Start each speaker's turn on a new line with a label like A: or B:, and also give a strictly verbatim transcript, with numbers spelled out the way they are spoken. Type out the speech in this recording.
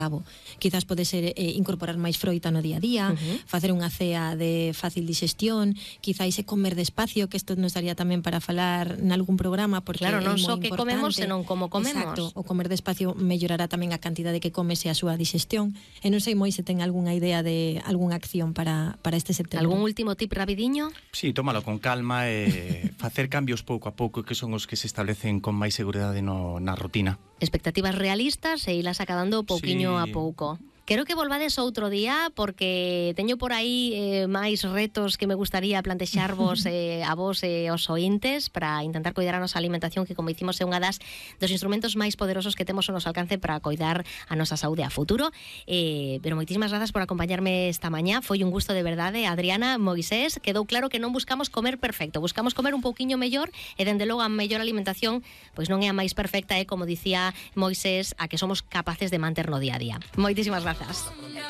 A: cabo. Quizás pode ser eh, incorporar máis froita no día a día, uh-huh. facer unha cea de fácil digestión, quizás é comer despacio, que isto nos daría tamén para falar nalgún programa, porque
B: claro, non
A: é moi
B: só que
A: importante.
B: comemos, senón como comemos.
A: Exacto, o comer despacio mellorará tamén a cantidade que comes e a súa digestión. E non sei moi se ten algunha idea de algunha acción para, para este setembro.
B: Algún último tip rapidiño?
C: Sí, tómalo con calma e facer cambios pouco a pouco, que son os que se establecen con máis seguridade no, na rutina.
B: Expectativas realistas e ilas acabando pouquiño
C: Sí.
B: a pouco. Quero que volvades outro día porque teño por aí eh, máis retos que me gustaría plantexarvos eh, a vos e eh, aos ointes para intentar coidar a nosa alimentación, que como dicimos é unha das dos instrumentos máis poderosos que temos ao noso alcance para coidar a nosa saúde a futuro. Eh, pero moitísimas grazas por acompañarme esta mañá, foi un gusto de verdade. Adriana, Moisés, quedou claro que non buscamos comer perfecto, buscamos comer un pouquiño mellor e dende logo a mellor alimentación pois non é a máis perfecta, é como dicía Moisés, a que somos capaces de manter no día a día. Moitísimas grazas.